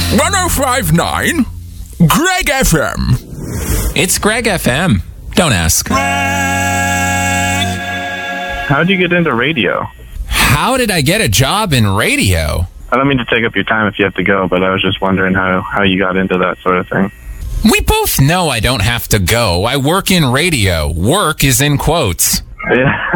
105.9 Greg FM. It's Greg FM. Don't ask. How did you get into radio? How did I get a job in radio? I don't mean to take up your time if you have to go, but I was just wondering how you got into that sort of thing. We both know I don't have to go. I work in radio. Work is in quotes. Yeah,